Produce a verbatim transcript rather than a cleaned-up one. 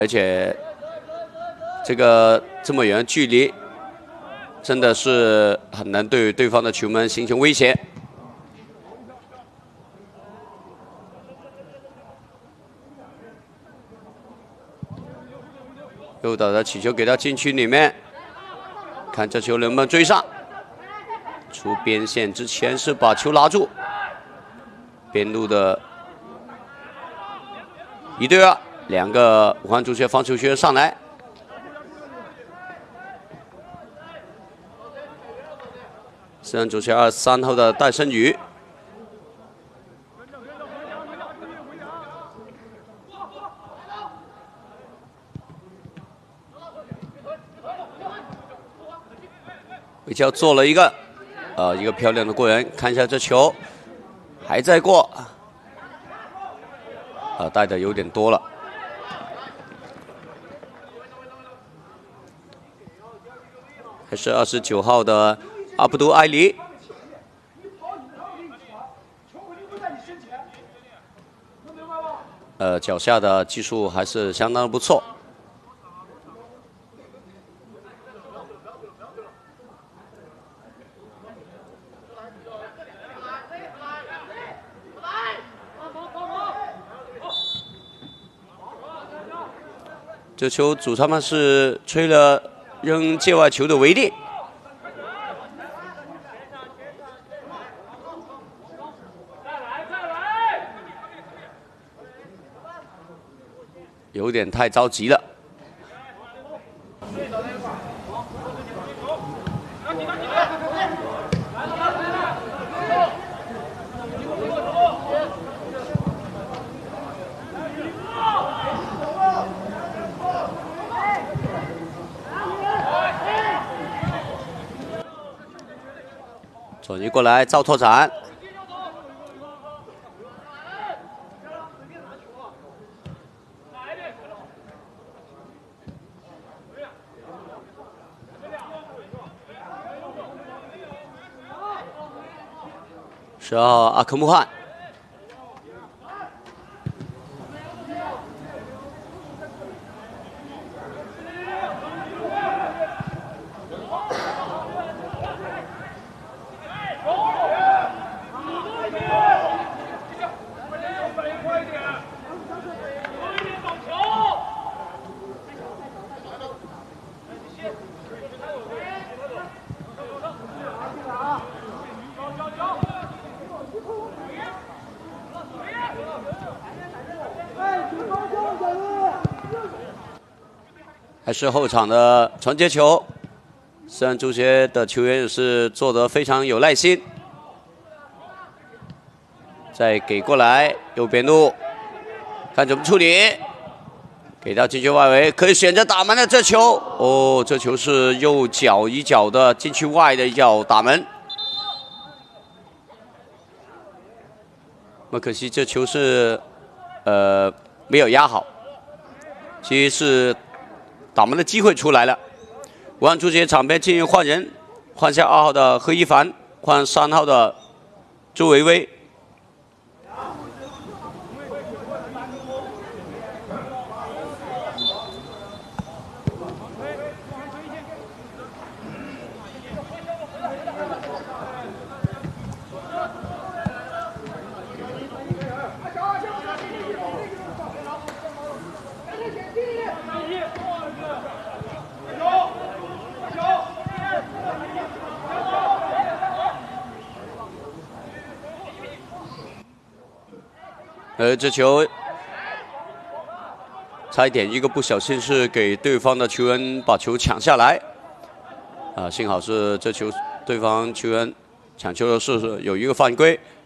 而且这个这么远距离，真的是很难对对方的球门形成威胁。诱导的起球给到禁区里面，看这球能不能追上。出边线之前是把球拿住，边路的一对二，两个武汉足协防守学员上来。四人足协二十三号的戴胜宇。 韦乔做了一个，呃，一个漂亮的过人。看一下这球，还在过，啊，带的有点多了。还是二十九号的阿卜杜埃里，呃，脚下的技术还是相当的不错。 这球主裁判是吹了扔界外球的违例，有点太着急了。转移过来，赵拓展。十二号阿克穆汗。 还是后场的传接球，虽然足协的球员也是做得非常有耐心。再给过来右边路，看怎么处理。给到禁区外围，可以选择打门的这球。哦，这球是右脚一脚的禁区外的一脚打门。那么可惜这球是呃没有压好，其实是。 打门的机会出来了，武汉足协场边进行换人，换下二号的何一凡，换三号的朱维威。呃，这球差一点一个不小心是给对方的球员把球抢下来，啊，幸好是这球对方球员抢球的是有一个犯规，